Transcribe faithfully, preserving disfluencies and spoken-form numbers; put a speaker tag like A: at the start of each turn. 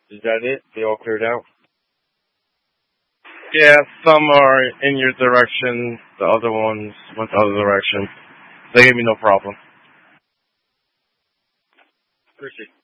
A: Is that it? They all cleared out?
B: Yeah, some are in your direction. The other ones went the other direction. They gave me no problem.
A: Appreciate it.